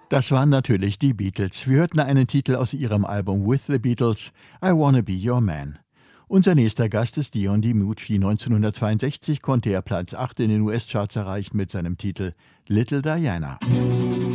Das waren natürlich die Beatles. Wir hörten einen Titel aus ihrem Album With the Beatles, I Wanna Be Your Man. Unser nächster Gast ist Dion DiMucci. 1962 konnte er Platz 8 in den US-Charts erreichen mit seinem Titel Little Diana.